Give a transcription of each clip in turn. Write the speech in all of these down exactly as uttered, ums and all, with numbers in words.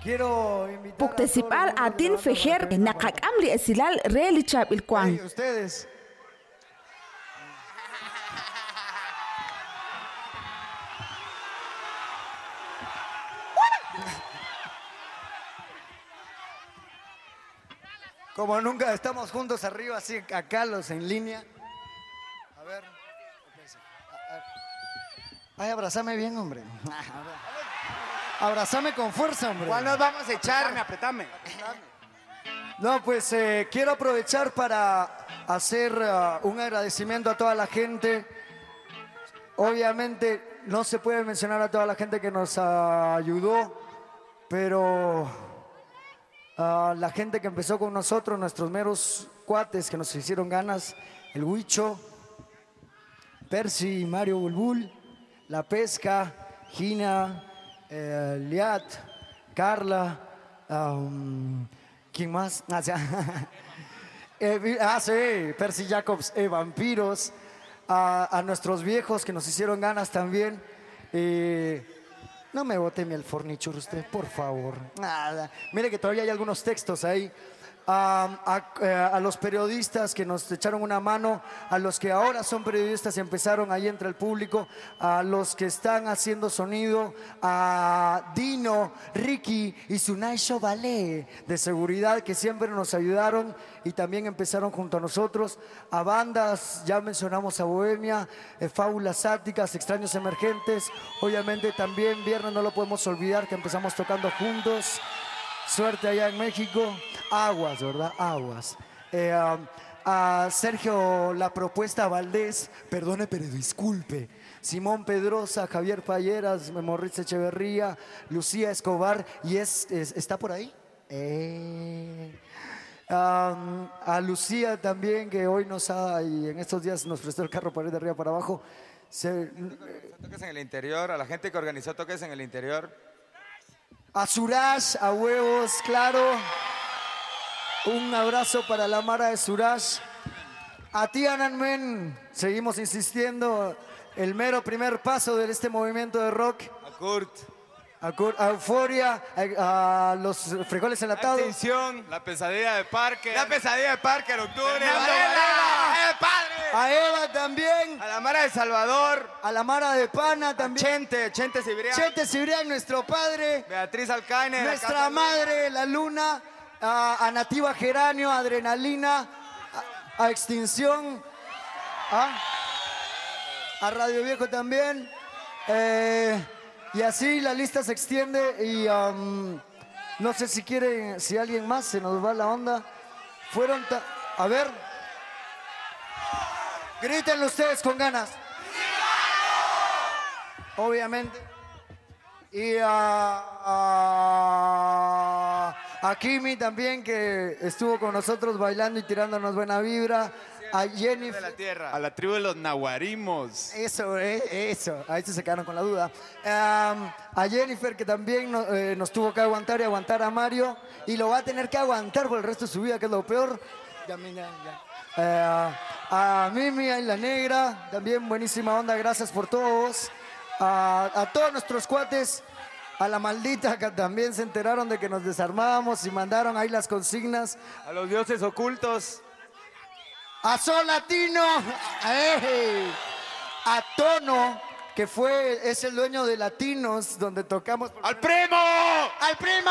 Quiero invitar Puktesipal a todos los atin miembros de la fejer banda que vengan nakak amli esilal reali chap por- ilkwang. Ey, ustedes. Como nunca estamos juntos arriba, así acá los en línea. A ver. Ay, abrázame bien, hombre. Abrázame con fuerza, hombre. ¿Cuál nos vamos a echar? Apretame, No, pues eh, quiero aprovechar para hacer uh, un agradecimiento a toda la gente. Obviamente no se puede mencionar a toda la gente que nos uh, ayudó, pero uh, la gente que empezó con nosotros, nuestros meros cuates que nos hicieron ganas, el Huicho, Percy, Mario Bulbul, La Pesca, Gina, eh, Liat, Carla, um, ¿quién más? Ah, ya. eh, ah, sí, Percy Jacobs, eh, Vampiros, a, a nuestros viejos que nos hicieron ganas también. Eh, no me bote mi alfornichur usted, por favor. Nada. Mire que todavía hay algunos textos ahí. A, a- eh, a los periodistas que nos echaron una mano, a los que ahora son periodistas y empezaron ahí entre el público, a los que están haciendo sonido, a Dino, Ricky y su Naisho Ballet de seguridad que siempre nos ayudaron y también empezaron junto a nosotros, a bandas, ya mencionamos a Bohemia, eh, Fábulas Áticas, Extraños Emergentes, obviamente también Viernes no lo podemos olvidar que empezamos tocando juntos. Suerte allá en México. Aguas, ¿verdad? Aguas. Eh, um, a Sergio La Propuesta Valdés, perdone pero disculpe. Simón Pedrosa, Javier Falleras, Morris Echeverría, Lucía Escobar, y es, es- ¿está por ahí? Eh. Um, a Lucía también, que hoy nos ha, y en estos días nos prestó el carro para ir de arriba para abajo. Se- Toques en el interior, a la gente que organizó toques en el interior. A Suraj, a huevos, claro. Un abrazo para la Mara de Suraj. A Tiananmen, seguimos insistiendo. El mero primer paso de este movimiento de rock. A Kurt. A, Cur- a Euforia, a, a los frijoles enlatados. Extinción. La pesadilla de Parker. La pesadilla de Parker, octubre. Fernando Varela. ¡Eh, padre! A Eva también. A la Mara de Salvador. A la Mara de Pana también. Chente, Chente Cibrián. Chete Cibrián, nuestro padre. Beatriz Alcaine. de la Nuestra Casa madre, la luna. A, a Nativa Geranio, Adrenalina. A, a Extinción. A, a Radio Viejo también. Eh, y así la lista se extiende. Y um, no sé si quieren, si alguien más se nos va la onda. Fueron. ta- A ver. Grítenlo ustedes con ganas. Obviamente. Y a, a, a Kimi también, que estuvo con nosotros bailando y tirándonos buena vibra. A de Jennifer. la tierra. A la tribu de los nahuarimos. Eso, eh, eso. Ahí se quedaron con la duda. Um, a Jennifer, que también no- eh, nos tuvo que aguantar y aguantar a Mario. Y lo va a tener que aguantar por el resto de su vida, que es lo peor. Ya, mira, ya. Eh, a Mimi, a La Negra, también buenísima onda, gracias por todos. A, a todos nuestros cuates, a la maldita que también se enteraron de que nos desarmábamos y mandaron ahí las consignas. A los dioses ocultos. A Sol Latino, ¡ey! A Tono, que fue, es el dueño de Latinos, donde tocamos. por ¡Al primera- primo! ¡Al primo!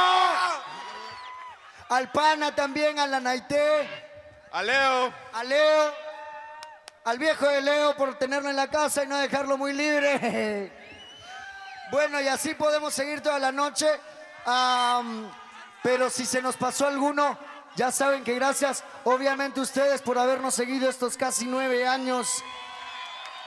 Al Pana también, a la Naité, A Leo. a Leo, al viejo de Leo por tenerlo en la casa y no dejarlo muy libre. Bueno, y así podemos seguir toda la noche. Am, pero si se nos pasó alguno, ya saben que gracias, obviamente, ustedes por habernos seguido estos casi nueve años